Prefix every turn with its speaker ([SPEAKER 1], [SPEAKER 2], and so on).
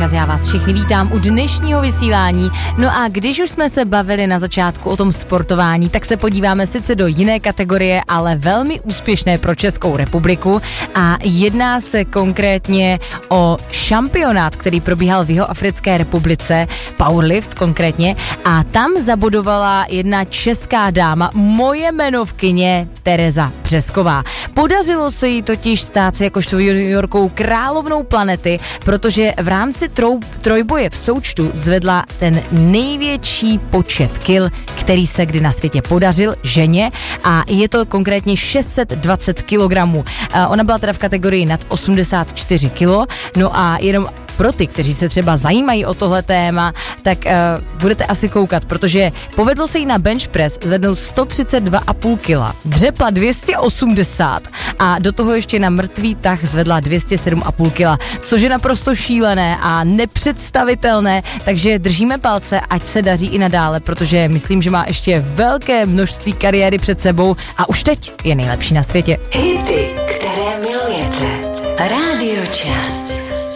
[SPEAKER 1] Čas, já vás všichni vítám u dnešního vysílání. No a když už jsme se bavili na začátku o tom sportování, tak se podíváme sice do jiné kategorie, ale velmi úspěšné pro Českou republiku a jedná se konkrétně o šampionát, který probíhal v Jihoafrické republice, powerlift konkrétně, a tam zabodovala jedna česká dáma, moje jmenovkyně Tereza Břesková. Podařilo se jí totiž stát se jakožto juniorkou královnou planety, protože v rámci trojboje v součtu zvedla ten největší počet kil, který se kdy na světě podařil ženě, a je to konkrétně 620 kilogramů. Ona byla teda v kategorii nad 84 kilo, no a jenom pro ty, kteří se třeba zajímají o tohle téma, tak budete asi koukat, protože povedlo se jí na bench press zvednout 132,5 kg, dřepla 280 a do toho ještě na mrtvý tah zvedla 207,5 kg, což je naprosto šílené a nepředstavitelné, takže držíme palce, ať se daří i nadále, protože myslím, že má ještě velké množství kariéry před sebou a už teď je nejlepší na světě.
[SPEAKER 2] Hity, které milujete. Rádio Čas.